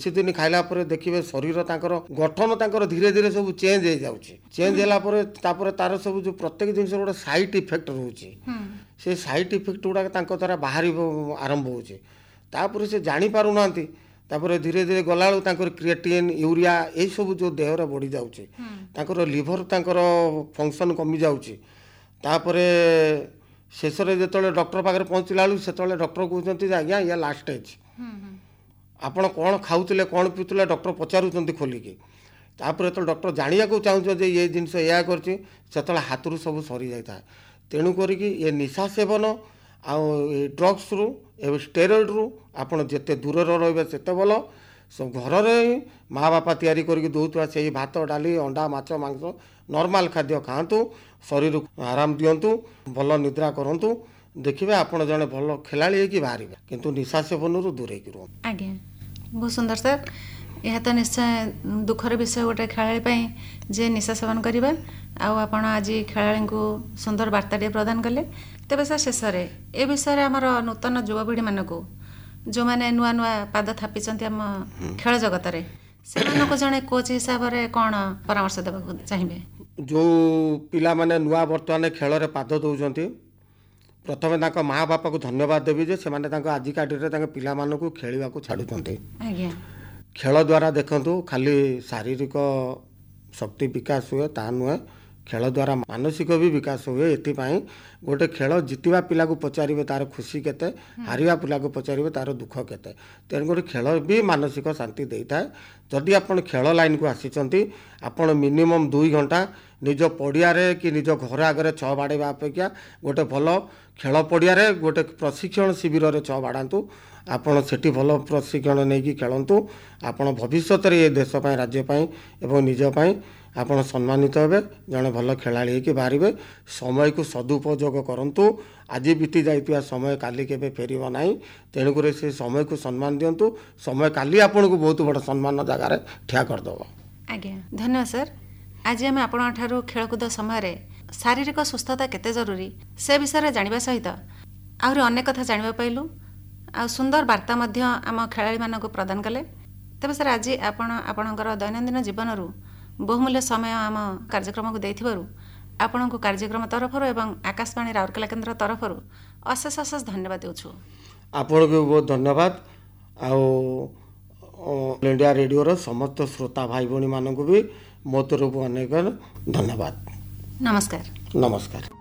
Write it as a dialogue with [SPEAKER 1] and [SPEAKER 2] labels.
[SPEAKER 1] किछि दिन खाइला परे देखिबे शरीर तांकर गठन तांकर धीरे धीरे सब चेंज हो जाउछि चेंज होला परे तापर तार सब जो प्रत्येक जिनिस गोटे साइड इफेक्ट रहउछि से साइड इफेक्ट गुडा तांको द्वारा बाहरी आरंभ होउछि तापर से जानि पारु नांती तापर धीरे धीरे गलाळो तांकर क्रिएटिन यूरिया ए सब जो देह रे बढ़ी जाउछि तांकर लिवर तांकर फंक्शन कमी जाउछि तापर शेष रे जेतले डॉक्टर पाखरे पहुँचला बेलू सेतले डॉक्टर कहउछन्ति आज्ञा या लास्ट स्टेज आपण कौन खाऊले कौन पीतले डॉक्टर पचारूँ खोलिकी तापर जो डॉक्टर जानिया को चाहूँ जे ये जिनस या कर हाथ रू सब सरी जाए तेणु करिकी ये निशा सेवन आ ड्रग्स रु एवं स्टेरॉइड रु आपण जिते दूर रे सेते भल सब घर में माँ बापा तैयारी करके दौथुआ से भात डाली अंडा माछ मांस नॉर्मल खाद्य खातु शरीर आराम दिंतु भल निद्रा करूँ देखिए आपण जड़े भल खेलाड़ी होगी बाहर किंतु निशा सेवन रु दूरे रुह।
[SPEAKER 2] आज्ञा बहुत सुंदर सर यह तो निश्चय दुखर विषय गोटे खेलाड़ी जे निशा सेवन करवा आपण आज खेलाड़ी को सुंदर वार्ताटे प्रदान कले तेज सर शेष ए विषय आमर नूतन युवपीढ़ी मानक जो मैंने नुआ नुआ पाद थापी आम खेल जगत से जड़े कोच हिसाब से कौन परामर्श देवा चाहिए
[SPEAKER 1] जो पिला माने नुआ बर्तमान खेल रे पाद दौरान प्रथम तांको माँ बापा को धन्यवाद देवी जे से माने तांको आजिका डेट तांको पिला मानकु खेलिबा को छाडुचंते खेल द्वारा देखंतु खाली शारीरिक शक्ति विकास हुए ता नुहे खेल द्वारा मानसिक भी विकास हुए एथिपाई गोटे खेल जितवा पिला को पचारे तार खुशी केते हारिया पिला को पचारे तार दुख केते तेणुकर खेल भी मानसिक शांति दे था जदि आपण खेल लाइन को आसीचंती आपण मिनिमम 2 घंटा निज पड़िया कि निज घर आगे 6 बाड़ेवा अपेक्षा गोटे भल खेल पड़िया गोटे प्रशिक्षण शिविर में 6 बाड़ातु आपण सेठी भल प्रशिक्षण नहीं कि खेलतु आपण भविष्य ये देशपाई राज्यपाई एवं निजपाई आपण सम्मानित हेबे जड़े भल खेलाड़ी कि बाहर समय को सदुपयोग करंतु आज बीती जाइतिया समय काली केबे फेरिबो नाही तेणुकर से समय को सम्मान दिंतु समय काली आपण को बहुत बड़ सम्मान जगार ठिया करदेव।
[SPEAKER 2] आज्ञा धन्यवाद सर आज आम आपण ठारू खेलकूद समय शारीरिक सुस्थता केते जरूरी से विषय जानिबा सहित आहरी अनेक कथा जानिबा पाइलु आ सुंदर वार्ता मध्य आम खेलाड़ी मानक प्रदान कले तेज सर आज आपणकर दैनंदिन जीवन बहुमूल्य समय आम कार्यक्रम को देथिबारु आपण को कार्यक्रम तरफ एवं आकाशवाणी राउरकेला केन्द्र तरफ अशेष अशेष धन्यवाद देउछु।
[SPEAKER 1] आपण को बहुत धन्यवाद आ इंडिया रेडियो रो समस्त श्रोता भाई भणी मानक भी मो तरफ अनेक धन्यवाद।
[SPEAKER 2] नमस्कार।
[SPEAKER 1] नमस्कार।